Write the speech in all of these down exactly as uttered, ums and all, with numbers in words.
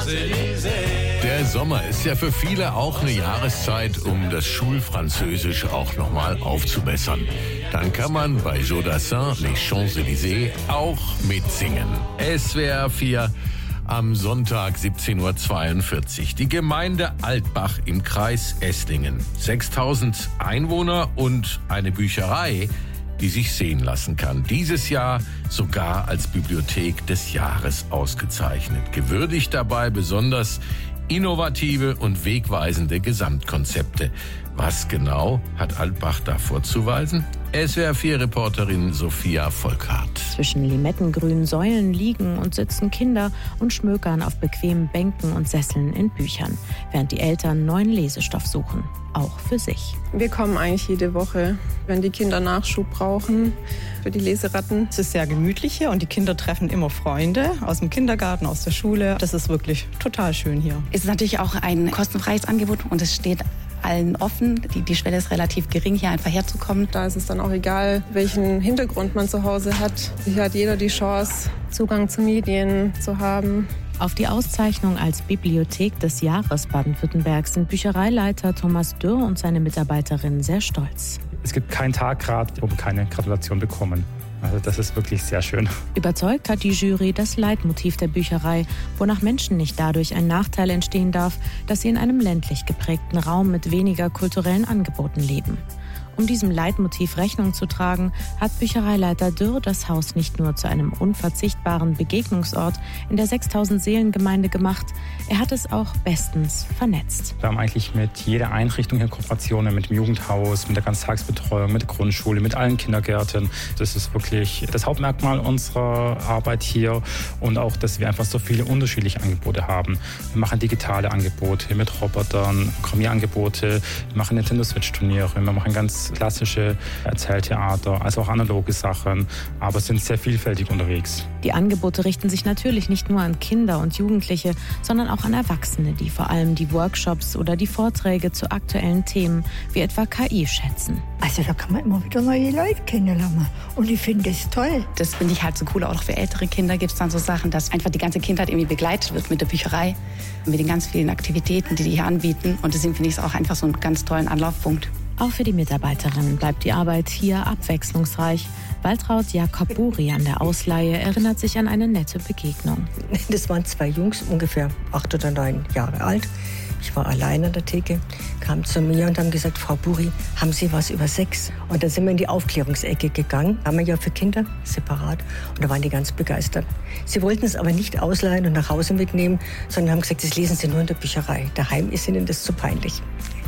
Champs-Élysées. Der Sommer ist ja für viele auch eine Jahreszeit, um das Schulfranzösisch auch nochmal aufzubessern. Dann kann man bei Jodassin Les Champs-Élysées auch mitsingen. S W R vier am Sonntag siebzehn Uhr zweiundvierzig. Die Gemeinde Altbach im Kreis Esslingen. sechstausend Einwohner und eine Bücherei, die sich sehen lassen kann. Dieses Jahr sogar als Bibliothek des Jahres ausgezeichnet. Gewürdigt dabei besonders innovative und wegweisende Gesamtkonzepte. Was genau hat Altbach da vorzuweisen? S W R vier Reporterin Sophia Volkhardt. Zwischen limettengrünen Säulen liegen und sitzen Kinder und schmökern auf bequemen Bänken und Sesseln in Büchern, während die Eltern neuen Lesestoff suchen, auch für sich. Wir kommen eigentlich jede Woche, wenn die Kinder Nachschub brauchen für die Leseratten. Es ist sehr gemütlich hier und die Kinder treffen immer Freunde aus dem Kindergarten, aus der Schule. Das ist wirklich total schön hier. Es ist natürlich auch ein kostenfreies Angebot und es steht allen offen. Die, die Schwelle ist relativ gering, hier einfach herzukommen. Da ist es dann auch egal, welchen Hintergrund man zu Hause hat. Hier hat jeder die Chance, Zugang zu Medien zu haben. Auf die Auszeichnung als Bibliothek des Jahres Baden-Württembergs sind Büchereileiter Thomas Dürr und seine Mitarbeiterinnen sehr stolz. Es gibt keinen Tag gerade, wo wir keine Gratulation bekommen. Also das ist wirklich sehr schön. Überzeugt hat die Jury das Leitmotiv der Bücherei, wonach Menschen nicht dadurch ein Nachteil entstehen darf, dass sie in einem ländlich geprägten Raum mit weniger kulturellen Angeboten leben. Um diesem Leitmotiv Rechnung zu tragen, hat Büchereileiter Dürr das Haus nicht nur zu einem unverzichtbaren Begegnungsort in der sechstausend-Seelen-Gemeinde gemacht, er hat es auch bestens vernetzt. Wir haben eigentlich mit jeder Einrichtung hier Kooperationen, mit dem Jugendhaus, mit der Ganztagsbetreuung, mit der Grundschule, mit allen Kindergärten. Das ist wirklich das Hauptmerkmal unserer Arbeit hier und auch, dass wir einfach so viele unterschiedliche Angebote haben. Wir machen digitale Angebote mit Robotern, Programmierangebote, wir machen Nintendo Switch-Turniere, wir machen ganz klassische Erzähltheater, also auch analoge Sachen, aber sind sehr vielfältig unterwegs. Die Angebote richten sich natürlich nicht nur an Kinder und Jugendliche, sondern auch an Erwachsene, die vor allem die Workshops oder die Vorträge zu aktuellen Themen wie etwa K I schätzen. Also da kann man immer wieder neue Leute kennenlernen und ich finde das toll. Das finde ich halt so cool. Auch für ältere Kinder gibt es dann so Sachen, dass einfach die ganze Kindheit irgendwie begleitet wird mit der Bücherei, mit den ganz vielen Aktivitäten, die die hier anbieten. Und deswegen finde ich es auch einfach so einen ganz tollen Anlaufpunkt. Auch für die Mitarbeiterinnen bleibt die Arbeit hier abwechslungsreich. Waltraud Jakob-Buri an der Ausleihe erinnert sich an eine nette Begegnung. Das waren zwei Jungs, ungefähr acht oder neun Jahre alt. Ich war allein an der Theke, kamen zu mir und haben gesagt, Frau Buri, haben Sie was über Sex? Und dann sind wir in die Aufklärungsecke gegangen, haben wir ja für Kinder separat und da waren die ganz begeistert. Sie wollten es aber nicht ausleihen und nach Hause mitnehmen, sondern haben gesagt, das lesen Sie nur in der Bücherei. Daheim ist Ihnen das zu peinlich.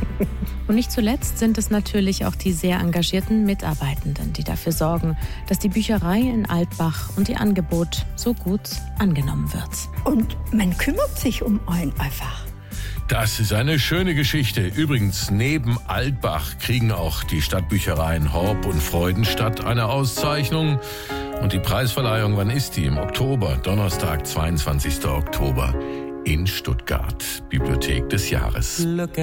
Und nicht zuletzt sind es natürlich auch die sehr engagierten Mitarbeitenden, die dafür sorgen, dass die Bücherei in Altbach und ihr Angebot so gut angenommen wird. Und man kümmert sich um einen einfach. Das ist eine schöne Geschichte. Übrigens, neben Altbach kriegen auch die Stadtbüchereien Horb und Freudenstadt eine Auszeichnung. Und die Preisverleihung, wann ist die? Im Oktober, Donnerstag, zweiundzwanzigsten Oktober in Stuttgart. Bibliothek des Jahres.